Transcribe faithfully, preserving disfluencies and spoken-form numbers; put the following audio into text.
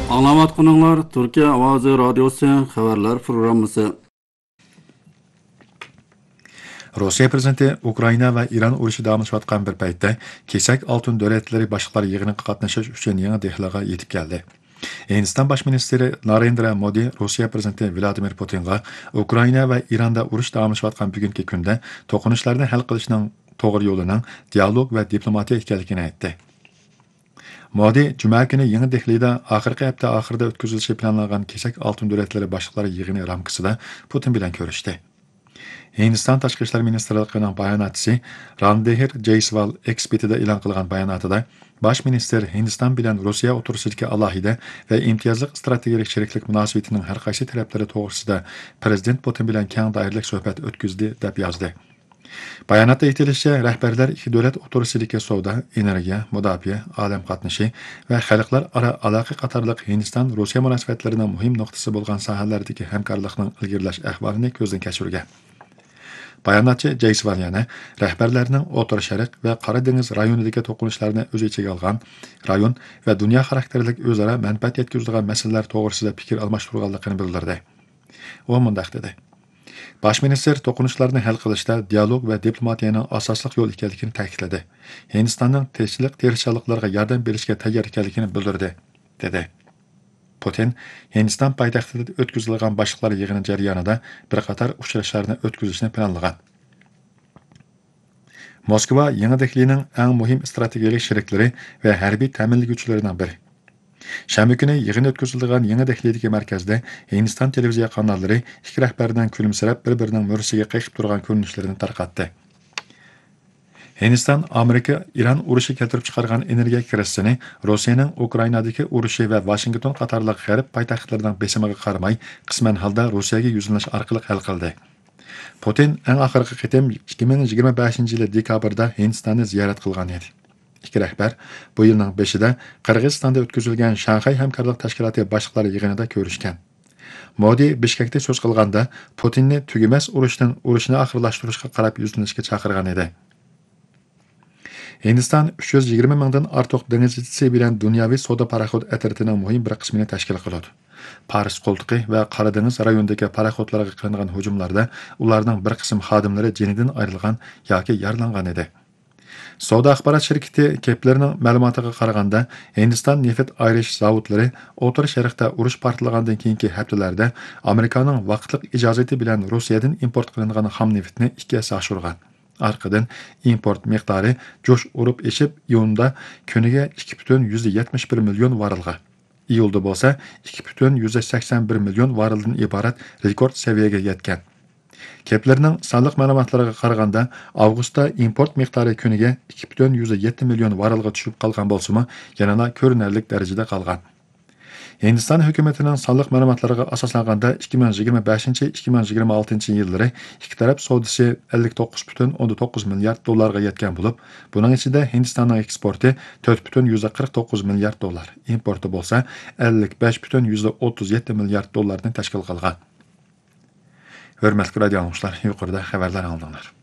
Anlavatqanlar Türkiye Avazi Radyosu xabarlar programması. Rossiya prezidenti Ukraina va Iran urushi davomlashayotgan bir paytda kesak oltin davlatlari boshliqlari yig'iniga qatnashish uchun yangi Dehliga yetib keldi. Hindiston bosh ministri Narendra Modi Rossiya prezidenti Vladimir Putinga Ukraina va Iranda urush davomlashayotgan bugungi kunda to'qinishlarni hal qilishning to'g'ri yo'lining dialog va diplomatiya ekanligini aytdi. Modi juma kuni yangi Dehlida oxirgi hafta oxirida o'tkazilishi planlangan kesak oltin davlatlari boshliqlari yig'ini ramkasida Putin bilan ko'rishdi. Hindiston tashqi ishlar ministrligining bayonotchisi Randhir Jaiswal X-betida e'lon qilgan bayonotida bosh minister Hindiston bilan Rossiya o'tirisidagi alohida va imtiyozli strategik sheriklik munosabatining har qaysi taraflari to'g'risida prezident Putin bilan keng doiralik suhbat o'tkazdi deb yozdi. Bayonotda aytilishicha, rahbarlar ikki davlat o'tirisidagi savdo, energiya, mudofaa, olam qatnashi va xalqlar aro aloqa qatorliq Hindiston-Rossiya munosabatlarining muhim nuqtasi bo'lgan sohalardagi hamkorlikning ilgirlash ahvolini ko'zdan kechirgan. Bayonotchi Jaiswal yana rahbarlarning O'rta Sharq va Qora dengiz rayonidagi to'qinishlarni o'z ichiga olgan rayon va dunyo xarakterlik o'zaro manfaat yetkazadigan masalalar to'g'risida fikr almashtirganligini bildirdi. U mundaq dedi: Bosh minister to'qinishlarni hal qilishda dialog va diplomatiyaning asosli yo'l ekanligini ta'kidladi. Hindistonning tinchlik tirishchiliklarga yordam berishga tayyor ekanligini bildirdi, dedi. Putin Hindiston poytaxtida o'tkazilgan boshliqlar yig'ini jarayonida bir qator uchrashuvlarni o'tkazishni planlagan. Moskva yangi Dehlining eng muhim strategik sheriklari va harbiy ta'minlaguvchilaridan biri. Shanba kuni yig'in o'tkazilgan yangi Dehlidagi markazda Hindiston televiziya kanallari ikki rahbaridan kulimsirab bir-birining mo'risiga qayqib turgan ko'rinishlarini tarqatdi. Hindiston Amerika Iran urushi keltirib chiqargan energiya krisisini Rossiyaning Ukrainadagi urushi va Washington qatorliq g'arb poytaxtlarining besimiga qaramay qisman holda Rossiyaga yuzlanish orqali hal qildi. Putin eng oxirgi qitim ikki ming yigirma beshinchi yil dekabrda Hindistonni ziyorat qilgan edi. Ikki rahbar bu yilning beshida Qirg'izistonda o'tkazilgan Shanxay hamkorlik tashkiloti boshliqlari yig'inida ko'rishgan. Modi Bishkekda so'z qilganda Putinni tugamas urushdan urushni oxirlashtirishga qarab yuzlanishga chaqirgan edi. Hindiston uch yuz yigirma mingdan ortiq dengizchisi bilan dunyoviy savdo paraxod atritining muhim bir qismini tashkil qiladi. Paris qo'ltiqi va Qora dengiz rayonidagi paraxodlarga qilingan hujumlarda ularning bir qism xodimlari jinidan ayrilgan yoki yaralangan edi. Savdo axborot shirkati Keplerning ma'lumotiga qaraganda, Hindiston neft ayirish zavodlari O'rta Sharqda urush portlagandan keyingi haftalarda Amerikaning vaqtliq ijozati bilan Rossiyadan import qilingan xam neftni ikkiga oshirgan. Arqadan import miqdori jo'sh urib eshib, iyunda kuniga ikki butun yetmish bir million varilga. Iyulda bo'lsa ikki butun sakson bir million varildan iborat rekord seviyaga yetgan. Keplerning sonliq ma'lumotlariga qaraganda, avgustda import miqdori kuniga ikki butun yetti million varilga tushib qolgan bo'lsa-mu, yana ko'rinarli darajada qolgan. Hindiston hukumatining sonliq ma'lumotlariga asoslanganda ikki ming yigirma beshinchi ikki ming yigirma oltinchi yillari ikki taraf savdosi ellik to'qqiz butun o'n to'qqiz milliard dollarga yetgan bo'lib, buning ichida Hindistonning eksporti to'rt butun qirq to'qqiz milliard dollar, importi bo'lsa ellik besh butun o'ttiz yetti milliard dollarni tashkil qilgan. Hörmətli radio dinləyicilər, yuqorida xəbərlər aldınlar.